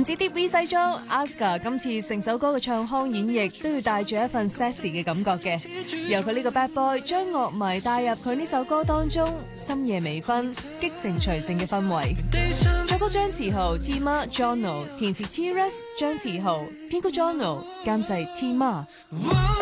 唔止啲 V 西裝 ，Aska 今次成首歌嘅唱腔演繹都要帶住一份 sexy 嘅感覺嘅。由佢呢個 bad boy 將樂迷帶入佢呢首歌當中，深夜微醺、激情隨性嘅氛圍。作曲張馳豪 Tima Jono， 填詞 T-Rex 張馳豪，編曲 Jono， 監製 Tima。